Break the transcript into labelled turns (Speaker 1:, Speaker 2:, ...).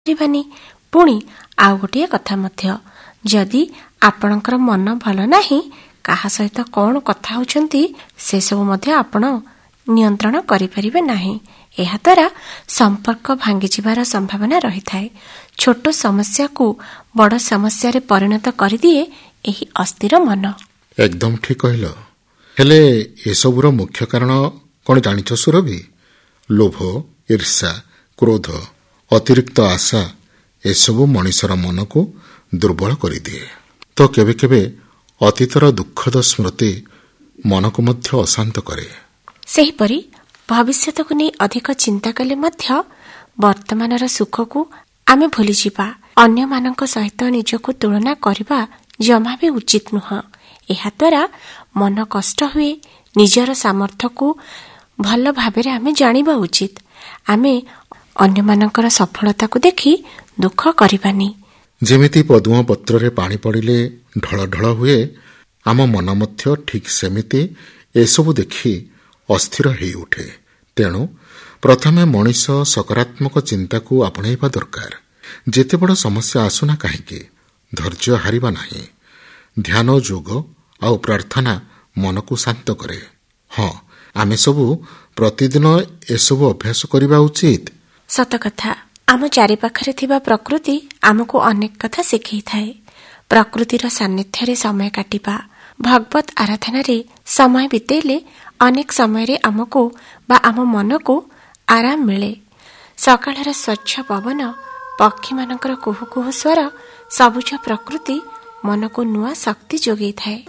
Speaker 1: କରିବାନି। ପୁଣି ଆଉ ଗୋଟିଏ କଥା ମଧ୍ୟ, ଯଦି ଆପଣଙ୍କର ମନ ଭଲ ନାହିଁ, କାହା ସହିତ କ'ଣ କଥା ହେଉଛନ୍ତି ସେସବୁ ମଧ୍ୟ ଆପଣ ନିୟନ୍ତ୍ରଣ କରିପାରିବେ ନାହିଁ। ଏହାଦ୍ୱାରା ସମ୍ପର୍କ ଭାଙ୍ଗିଯିବାର ସମ୍ଭାବନା ରହିଥାଏ। ଛୋଟ ସମସ୍ୟାକୁ ବଡ଼ ସମସ୍ୟାରେ ପରିଣତ କରିଦିଏ ଏହି ଅସ୍ଥିର ମନ।
Speaker 2: ଏକଦମ ଠିକ କହିଲ। ହେଲେ ଏସବୁର ମୁଖ୍ୟ କାରଣ କ'ଣ ଜାଣିଛ ସୁରଭି? ଲୋଭ, ଈର୍ଷା, କ୍ରୋଧ, ଅତିରିକ୍ତ ଆଶା ଏସବୁ ମଣିଷର ମନକୁ ଦୁର୍ବଳ କରିଦିଏ। ତ କେବେ କେବେ ଅତୀତର ଦୁଃଖଦ ସ୍ମୃତି ମନକୁ ମଧ୍ୟ ଅଶାନ୍ତ କରେ।
Speaker 1: ସେହିପରି ଭବିଷ୍ୟତକୁ ନେଇ ଅଧିକ ଚିନ୍ତା କଲେ ମଧ୍ୟ ବର୍ତ୍ତମାନର ସୁଖକୁ ଆମେ ଭୁଲିଯିବା। ଅନ୍ୟମାନଙ୍କ ସହିତ ନିଜକୁ ତୁଳନା କରିବା ଜମା ବି ଉଚିତ ନୁହେଁ। ଏହାଦ୍ୱାରା ମନ କଷ୍ଟ ହୁଏ। ନିଜର ସାମର୍ଥ୍ୟକୁ ଭଲ ଭାବରେ ଆମେ ଜାଣିବା ଉଚିତ। ଆମେ ଅନ୍ୟମାନଙ୍କର ସଫଳତାକୁ ଦେଖି ଦୁଃଖ କରିବାନି।
Speaker 2: ଯେମିତି ପଦ୍ମ ପତ୍ରରେ ପାଣି ପଡ଼ିଲେ ଢଳ ଢଳ ହୁଏ, ଆମ ମନ ମଧ୍ୟ ଠିକ୍ ସେମିତି ଏସବୁ ଦେଖି ଅସ୍ଥିର ହୋଇଉଠେ। ତେଣୁ ପ୍ରଥମେ ମଣିଷ ସକାରାତ୍ମକ ଚିନ୍ତାକୁ ଆପଣେଇବା ଦରକାର। ଯେତେ ବଡ଼ ସମସ୍ୟା ଆସୁନା କାହିଁକି ଧୈର୍ଯ୍ୟ ହାରିବା ନାହିଁ। ଧ୍ୟାନ, ଯୋଗ ଆଉ ପ୍ରାର୍ଥନା ମନକୁ ଶାନ୍ତ କରେ। ହଁ, ଆମେ ସବୁ ପ୍ରତିଦିନ ଏସବୁ ଅଭ୍ୟାସ କରିବା ଉଚିତ।
Speaker 1: ସତକଥା, ଆମ ଚାରିପାଖରେ ଥିବା ପ୍ରକୃତି ଆମକୁ ଅନେକ କଥା ଶିଖାଇଥାଏ। ପ୍ରକୃତିର ସାନ୍ନିଧ୍ୟରେ ସମୟ କାଟିବା, ଭଗବତ ଆରାଧନାରେ ସମୟ ବିତେଇଲେ ଅନେକ ସମୟରେ ଆମକୁ ବା ଆମ ମନକୁ ଆରାମ ମିଳେ। ସକାଳର ସ୍ୱଚ୍ଛ ପବନ, ପକ୍ଷୀମାନଙ୍କର କୁହୁ କୁହୁ ସ୍ୱର, ସବୁଜ ପ୍ରକୃତି ମନକୁ ନୂଆ ଶକ୍ତି ଯୋଗାଇଥାଏ।